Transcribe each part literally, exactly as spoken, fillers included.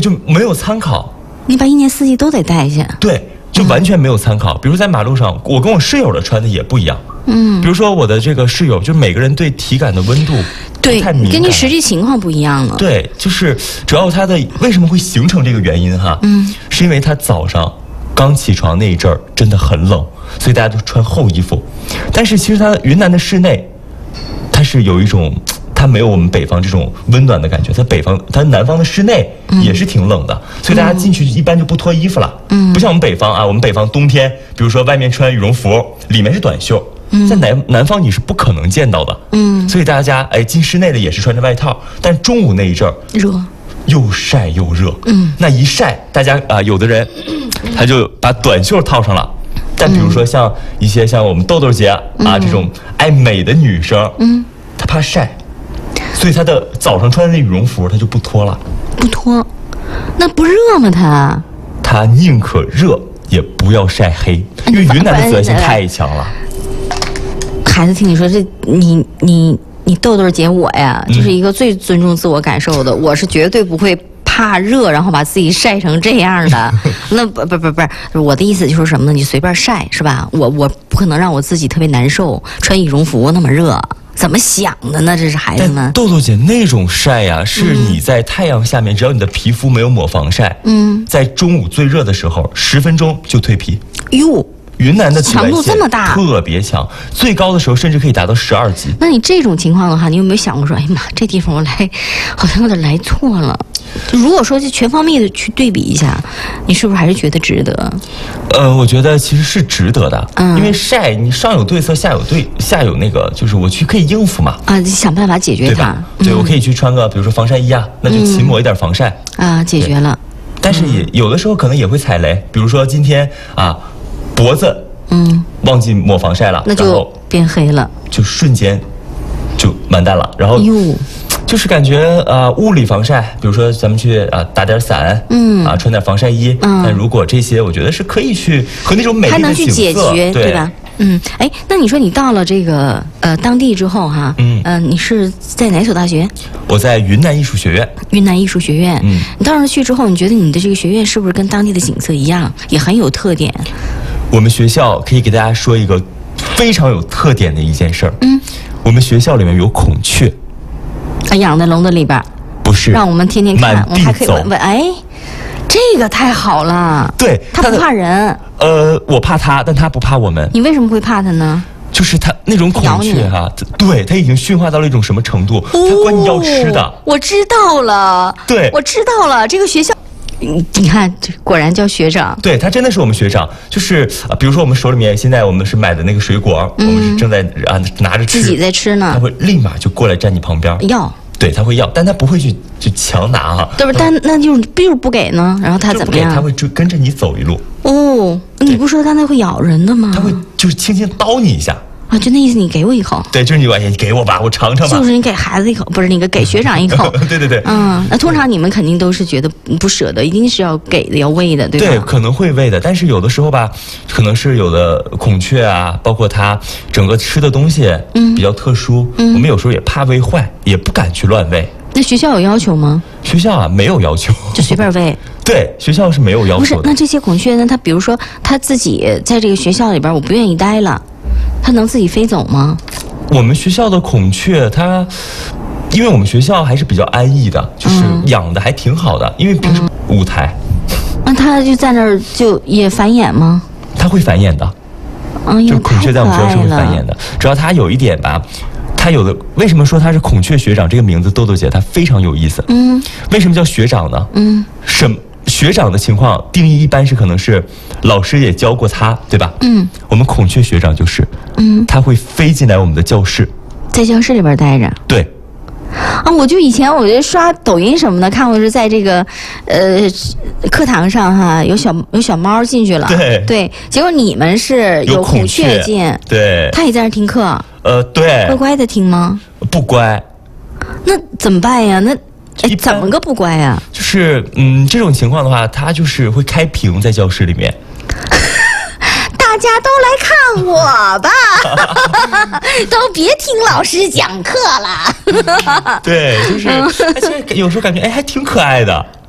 就没有参考。 你把一年四季都得带下。 对，就完全没有参考。嗯、比如在马路上，我跟我室友的穿的也不一样。嗯，比如说我的这个室友，就每个人对体感的温度对太敏感， 跟你实际情况不一样了。 对，就是主要它的为什么会形成这个原因哈？嗯，是因为他早上刚起床那一阵儿真的很冷，所以大家都穿厚衣服。但是其实它云南的室内，它是有一种。它没有我们北方这种温暖的感觉，它北方它南方的室内也是挺冷的，嗯、所以大家进去一般就不脱衣服了。嗯，不像我们北方啊，我们北方冬天，比如说外面穿羽绒服，里面是短袖，嗯、在南南方你是不可能见到的。嗯，所以大家哎进室内的也是穿着外套，但中午那一阵儿热， 又晒又热。嗯，那一晒，大家啊、呃、有的人他就把短袖套上了。但比如说像一些像我们豆豆姐啊、嗯、这种爱美的女生，嗯，她怕晒。所以他的早上穿的那羽绒服他就不脱了， 不脱，那不热吗？他他宁可热也不要晒黑，因为云南的紫外线太强了。 孩子听你说这，你你你豆豆姐我呀，就是一个最尊重自我感受的，嗯、我是绝对不会怕热，然后把自己晒成这样的。那不不不不是我的意思，就是什么呢？你随便晒是吧？我我不可能让我自己特别难受，穿羽绒服那么热。怎么想的呢？这是孩子们。 豆豆姐那种晒呀、啊，是你在太阳下面，嗯、只要你的皮肤没有抹防晒，嗯，在中午最热的时候，十分钟就蜕皮。 哟， 云南的紫外线强度这么大， 特别强，最高的时候甚至可以达到十二级。 那你这种情况的话，你有没有想过说，哎呀妈，这地方我来好像有点来错了？就如果说就全方面的去对比一下，你是不是还是觉得值得？ 呃，我觉得其实是值得的，嗯，因为晒你上有对策，下有对下有那个，就是我去可以应付嘛， 啊，想办法解决它， 对吧？ 嗯、 对，我可以去穿个比如说防晒衣啊，那就勤抹一点防晒、 嗯、啊，解决了。 但是也有的时候可能也会踩雷，比如说今天啊脖子嗯忘记抹防晒了， 那就变黑了， 就瞬间就完蛋了，然后哟。 就是感觉呃物理防晒，比如说咱们去啊、呃、打点伞，嗯啊穿点防晒衣，嗯，但如果这些我觉得是可以去和那种美丽的景色，还能去解决， 对吧？嗯，哎，那你说你到了这个呃当地之后哈，嗯嗯、呃，你是在哪所大学？ 我在云南艺术学院。 云南艺术学院，嗯，你到那去之后，你觉得你的这个学院是不是跟当地的景色一样，也很有特点？ 我们学校可以给大家说一个非常有特点的一件事儿，嗯，我们学校里面有孔雀。 啊，养在笼子里边， 不是让我们天天看，我们还可以问问，哎，这个太好了。 对， 它不怕人。 呃，我怕它，但它不怕我们。 你为什么会怕它呢？ 就是它那种孔雀哈、啊，对，它已经驯化到了一种什么程度？它管你要吃的。哦、 我知道了， 对， 我知道了，这个学校。你看，果然叫学长。 对，他真的是我们学长，就是啊，比如说我们手里面现在我们是买的那个水果，嗯、我们是正在啊拿着吃， 自己在吃呢， 他会立马就过来站你旁边要。 对，他会要，但他不会去就强拿啊。 对不？但那就是比如不给呢，然后他怎么样？ 他会就跟着你走一路。 哦，你不说他那会咬人的吗？ 他会就是轻轻叨你一下。 啊，就那意思，你给我一口。 对，就是你，你给我吧，我尝尝吧。 就是你给孩子一口，不是那个给学长一口。 对对对。 嗯，那通常你们肯定都是觉得不舍得，一定是要给的，要喂的，对吧？ 对，可能会喂的，但是有的时候吧，可能是有的孔雀啊，包括它整个吃的东西，嗯，比较特殊，嗯，我们有时候也怕喂坏，也不敢去乱喂。 那学校有要求吗？ 学校啊，没有要求， 就随便喂。 对，学校是没有要求的。 不是，那这些孔雀呢？它比如说它自己在这个学校里边，我不愿意待了。它能自己飞走吗？ 我们学校的孔雀，它，因为我们学校还是比较安逸的，就是养的还挺好的，嗯、因为平时舞台。 那、嗯、它就在那儿就也繁衍吗？ 它会繁衍的。 嗯， 就孔雀在我们学校是会繁衍的。主要它有一点吧，它有的为什么说它是孔雀学长这个名字？豆豆姐它非常有意思。嗯。为什么叫学长呢？嗯。什么？学长的情况定义一般是可能是老师也教过他，对吧？嗯，我们孔雀学长就是，嗯，他会飞进来我们的教室， 在教室里边待着。 对， 啊，我就以前我就刷抖音什么的，看过是在这个呃课堂上哈，有小有小猫进去了， 对对，结果你们是有孔雀进， 对， 他也在那听课， 呃，对， 乖乖的听吗？ 不乖， 那怎么办呀？那。哎，怎么个不乖呀、啊？ 就是嗯，这种情况的话，他就是会开屏在教室里面。 大家都来看我吧，都别听老师讲课了。 对，就是，而且有时候感觉哎还挺可爱的。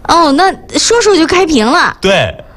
哦，那说说就开屏了。 对。